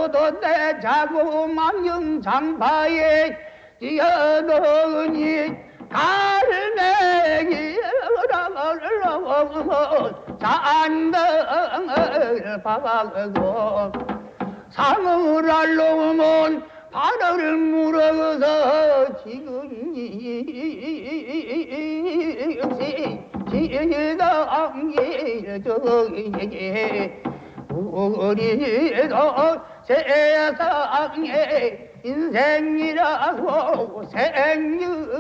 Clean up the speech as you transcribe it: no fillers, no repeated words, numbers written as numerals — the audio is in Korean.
하루도 내 자구망령 장파에 뛰어드니 갈매기라고 잔등을 박고 상을 알로면 바다를 물어서 지금 지당에 저에게 우리도 세상에 인생이라고 생유